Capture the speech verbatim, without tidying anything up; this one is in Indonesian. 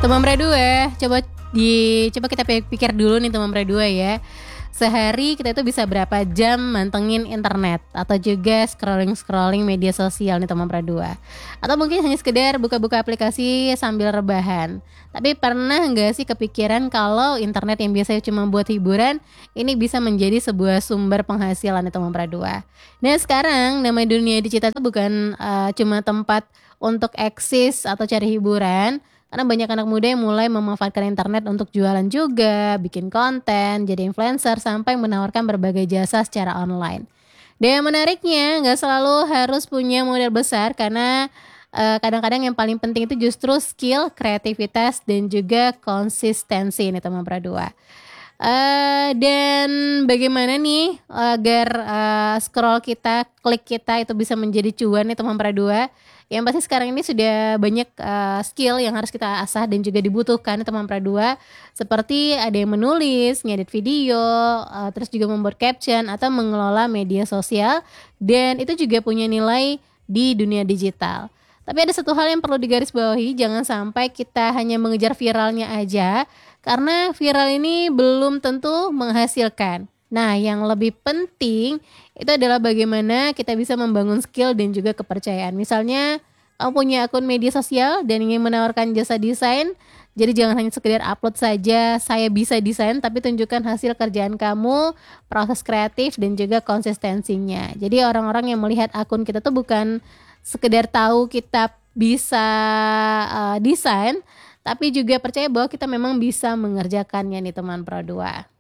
Teman Berdua, coba di coba kita pikir dulu nih teman Berdua ya. Sehari kita itu bisa berapa jam mantengin internet atau juga scrolling-scrolling media sosial nih teman Berdua. Atau mungkin hanya sekedar buka-buka aplikasi sambil rebahan. Tapi pernah nggak sih kepikiran kalau internet yang biasanya cuma buat hiburan ini bisa menjadi sebuah sumber penghasilan nih teman Berdua. Nah sekarang namanya dunia digital itu bukan uh, cuma tempat untuk eksis atau cari hiburan. Karena banyak anak muda yang mulai memanfaatkan internet untuk jualan juga, bikin konten, jadi influencer, sampai menawarkan berbagai jasa secara online. Dan yang menariknya, nggak selalu harus punya modal besar, karena eh, kadang-kadang yang paling penting itu justru skill, kreativitas, dan juga konsistensi nih teman Berdua. Uh, dan bagaimana nih agar uh, scroll kita, klik kita itu bisa menjadi cuan nih teman Berdua. Yang pasti sekarang ini sudah banyak uh, skill yang harus kita asah dan juga dibutuhkan teman Berdua. Seperti ada yang menulis, ngedit video, uh, terus juga membuat caption atau mengelola media sosial. Dan itu juga punya nilai di dunia digital. Tapi ada satu hal yang perlu digarisbawahi, jangan sampai kita hanya mengejar viralnya aja. Karena viral ini belum tentu menghasilkan. Nah, yang lebih penting itu adalah bagaimana kita bisa membangun skill dan juga kepercayaan. Misalnya, kamu punya akun media sosial dan ingin menawarkan jasa desain, jadi jangan hanya sekedar upload saja, saya bisa desain, tapi tunjukkan hasil kerjaan kamu, proses kreatif dan juga konsistensinya. Jadi orang-orang yang melihat akun kita tuh bukan sekedar tahu kita bisa uh, desain, tapi juga percaya bahwa kita memang bisa mengerjakannya nih teman Berdua.